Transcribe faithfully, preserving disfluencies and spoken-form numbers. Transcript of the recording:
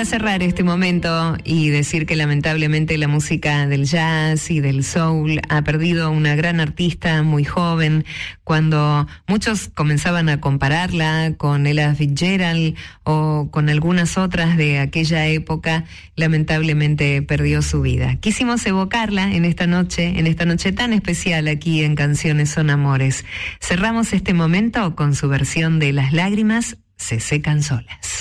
para cerrar este momento y decir que lamentablemente la música del jazz y del soul ha perdido una gran artista muy joven, cuando muchos comenzaban a compararla con Ella Fitzgerald o con algunas otras de aquella época, lamentablemente perdió su vida. Quisimos evocarla en esta noche, en esta noche tan especial aquí en Canciones son Amores. Cerramos este momento con su versión de Las lágrimas se secan solas.